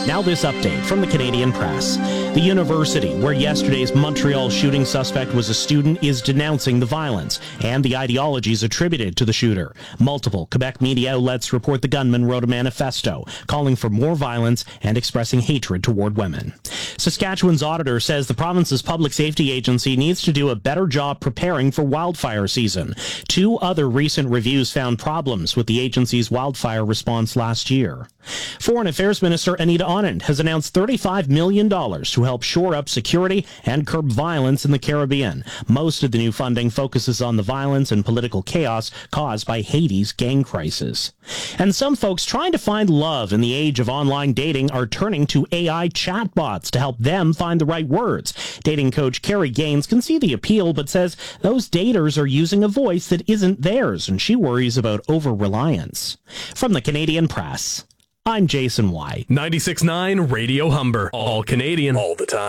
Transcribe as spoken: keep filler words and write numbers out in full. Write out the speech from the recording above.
Now this update from the Canadian Press. The university where yesterday's Montreal shooting suspect was a student is denouncing the violence and the ideologies attributed to the shooter. Multiple Quebec media outlets report the gunman wrote a manifesto calling for more violence and expressing hatred toward women. Saskatchewan's auditor says the province's public safety agency needs to do a better job preparing for wildfire season. Two other recent reviews found problems with the agency's wildfire response last year. Foreign Affairs Minister Anita Anand has announced thirty-five million dollars to help shore up security and curb violence in the Caribbean. Most of the new funding focuses on the violence and political chaos caused by Haiti's gang crisis. And some folks trying to find love in the age of online dating are turning to A I chatbots to help them find the right words. Dating coach Carrie Gaines can see the appeal, but says those daters are using a voice that isn't theirs, and she worries about over-reliance. From the Canadian Press, I'm Jason White. ninety-six point nine Radio Humber. All Canadian. All the time.